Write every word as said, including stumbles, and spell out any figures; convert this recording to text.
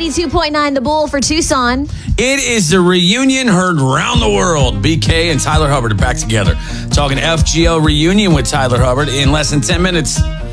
ninety-two point nine The Bull for Tucson. It is the reunion heard round the world. B K and Tyler Hubbard are back together. Talking F G O reunion with Tyler Hubbard in less than ten minutes.